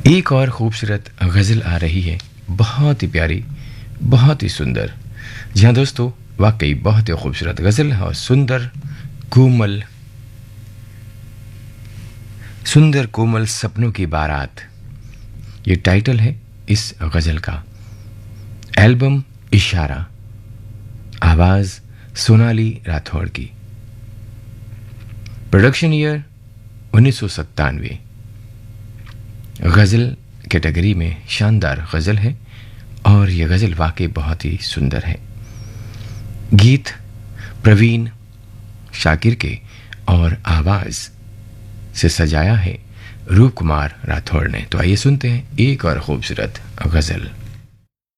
एक और खूबसूरत गज़ल आ रही है, बहुत ही प्यारी, बहुत ही सुंदर। जी हाँ दोस्तों, वाकई बहुत ही खूबसूरत गज़ल और सुंदर कोमल, सुंदर कोमल सपनों की बारात, ये टाइटल है इस गज़ल का। एल्बम इशारा, आवाज़ सोनाली राठौड़ की। Production year 1997। गज़ल कैटेगरी में शानदार गज़ल है और यह गज़ल वाकई बहुत ही सुंदर है। गीत प्रवीण शाकिर के और आवाज़ से सजाया है रूप कुमार राठौड़ ने। तो आइए सुनते हैं एक और खूबसूरत गज़ल।